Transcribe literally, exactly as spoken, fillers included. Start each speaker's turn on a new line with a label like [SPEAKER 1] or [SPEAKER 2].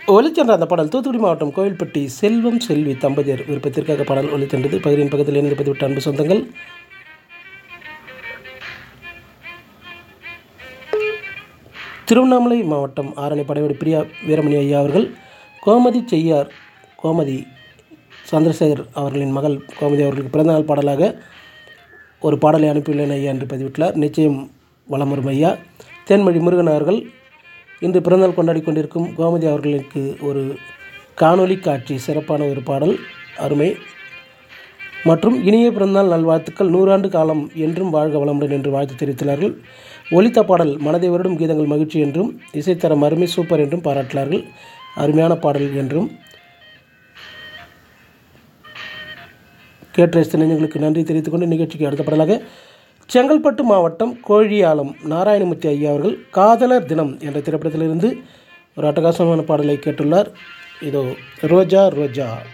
[SPEAKER 1] ஒலிச்சென்ற அந்த பாடல் தூத்துக்குடி மாவட்டம் கோவில்பட்டி செல்வம் செல்வி தம்பதியர் விருப்பத்திற்காக பாடல் ஒலிச்சென்றது. பகுதியின் பக்கத்தில் இணைந்து பதிவிட்ட அன்பு சொந்தங்கள், திருவண்ணாமலை மாவட்டம் ஆரணி படையோடு பிரியா வீரமணி ஐயா அவர்கள் கோமதி செய்யார் கோமதி சந்திரசேகர் அவர்களின் மகள் கோமதி அவர்களுக்கு பிறந்தநாள் பாடலாக ஒரு பாடலை அனுப்பியுள்ளேன் ஐயா என்று பதிவிட்டுள்ளார். நிச்சயம் வலம் வரும் ஐயா. தேன்மொழி முருகன் அவர்கள் இன்று பிறந்தநாள் கொண்டாடி கொண்டிருக்கும் கோமதி அவர்களுக்கு ஒரு காணொலி காட்சி சிறப்பான ஒரு பாடல் அருமை மற்றும் இனிய பிறந்தநாள் நல்வாழ்த்துக்கள், நூறாண்டு காலம் என்றும் வாழ்க வளமுடன் என்று வாழ்த்து தெரிவித்துள்ளார்கள். ஒலித்த பாடல் மனதை வருடும் கீதங்கள் மகிழ்ச்சி என்றும், இசைத்தரம் அருமை சூப்பர் என்றும் பாராட்டினார்கள். அருமையான பாடல் என்றும் கேட்ட இளைஞர்களுக்கு நன்றி தெரிவித்துக் கொண்டு நிகழ்ச்சிக்கு அடுத்த பாடலாக செங்கல்பட்டு மாவட்டம் கோழியாலம் நாராயணமூர்த்தி ஐயா அவர்கள் காதலர் தினம் என்ற திரைப்படத்திலிருந்து ஒரு அட்டகாசமான பாடலை கேட்டுள்ளார். இதோ ரோஜா ரோஜா.